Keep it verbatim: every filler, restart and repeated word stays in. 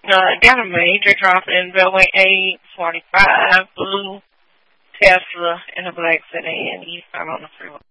Uh, got a major drop in Beltway eight forty-five, blue Tesla, and a black sedan eastbound on the freeway.